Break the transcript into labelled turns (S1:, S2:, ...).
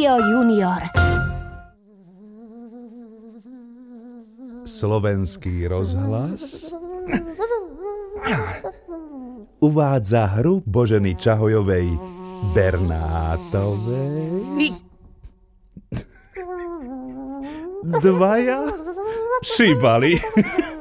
S1: Rádio Junior.
S2: Slovenský rozhlas uvádza hru Boženy Čahojovej Bernátovej. Dvaja šibali.